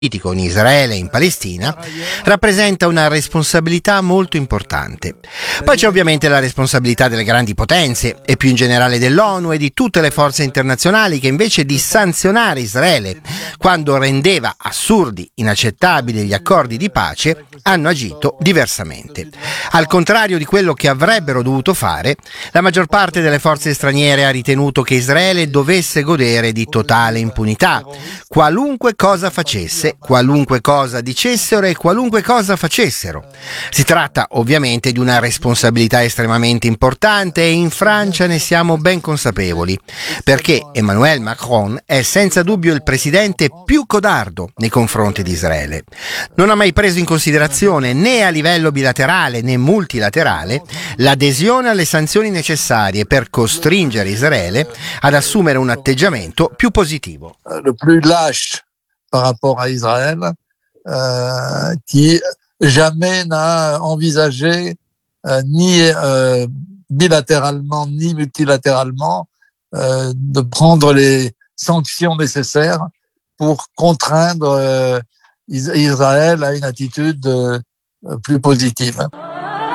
in Israele e in Palestina rappresenta una responsabilità molto importante. Poi c'è ovviamente la responsabilità delle grandi potenze e più in generale dell'ONU e di tutte le forze internazionali che invece di sanzionare Israele quando rendeva assurdi, inaccettabili gli accordi di pace, hanno agito diversamente. Al contrario di quello che avrebbero dovuto fare, la maggior parte delle forze straniere ha ritenuto che Israele dovesse godere di totale impunità, qualunque cosa facesse, qualunque cosa dicessero e qualunque cosa facessero. Si tratta ovviamente di una responsabilità estremamente importante e in Francia ne siamo ben consapevoli, perché Emmanuel Macron è senza dubbio il presidente più codardo nei confronti di Israele. Non ha mai preso in considerazione né a livello bilaterale né multilaterale l'adesione alle sanzioni necessarie per costringere Israele ad assumere un atteggiamento più positivo. Le plus lâche par rapport à Israël, qui jamais n'a envisagé ni bilatéralement ni multilatéralement de prendre les sanctions nécessaires pour contraindre Israël à une attitude plus positive.